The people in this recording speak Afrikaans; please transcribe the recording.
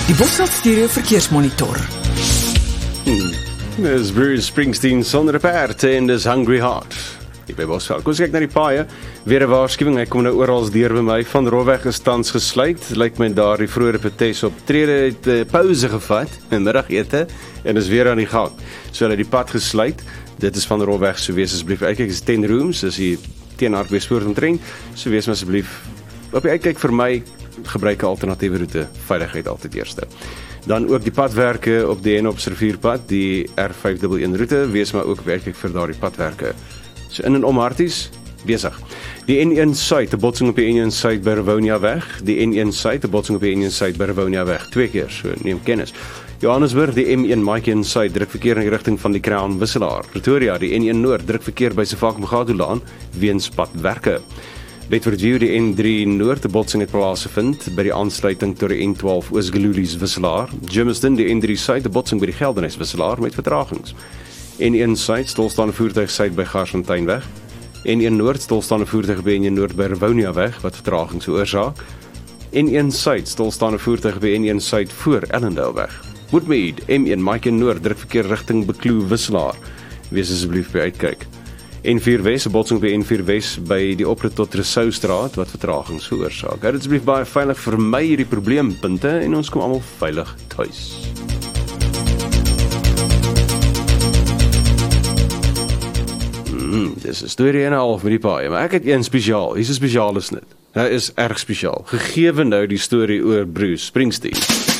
Die Bosveld Stereo Verkeersmonitor. Dis Bruce Springsteen sonder 'n perd en dis Hungry Heart. Ek by Bosveld. Kom ons kyk na die paaie. Weer 'n waarskuwing, hy kom nou oral deur by my. Van Rolweg is tans gesluit. Lyk my daar die vroeë protes optrede het pouse gevat, 'n middagete en is weer aan die gang. So hulle het die pad gesluit. Dit is van Rolweg, so wees asseblief uitkyk, is 10 rooms, is hier teen Hartbeespoort omtrent. So wees asseblief op die uitkyk vir my, gebruik 'n alternatiewe roete, veiligheid altyd eerste. Dan ook die padwerke op die Enops rivierpad, die R511 roete, wees maar ook op uitkyk vir daardie padwerke. So in en om Harties, besig. Die N1 Suid, 'n botsing op die N1 Suid by Rivonia weg. Die N1 Suid, 'n botsing op die N1 Suid by Rivonia weg. 2 keer, so neem kennis. Johannesburg, die M1 Mike Suid, druk verkeer in die rigting van die Crown Wisselaar. Pretoria, die N1 Noord, druk verkeer by Sefako-Magado-laan, weens padwerke. Bedford View, die N3 Noord, 'n botsing het plaasgevind by die aansluiting tot die N12 Oos-Gelulies Wisselaar. Germiston, die N3 Suid, 'n botsing by die Geldenhuys Wisselaar met vertragings. N1 Suid, stilstaande voertuig Suid by Garsfontein weg. N1 Noord, stilstaande voertuig by N1 Noord by Rivonia weg, wat vertragings veroorsaak. N1 Suid, stilstaande voertuig by N1 Suid voor Ellendale weg. Woodmead, M1 Mike Noord, druk verkeer rigting Bekloo Wisselaar. Wees asseblief by uitkyk. N4 Wes, 'n botsing by N4 Wes by die oprit tot Rousseaustraat wat vertragings veroorsaak. Dit is asseblief baie veilig vir my hierdie probleempunte en ons kom almal veilig tuis. Dis 'n storie en 'n half met die paaie, maar ek het een spesiaal. Hier's 'n spesiale snit. Hy is erg spesiaal, gegeewe nou die storie oor Bruce Springsteen.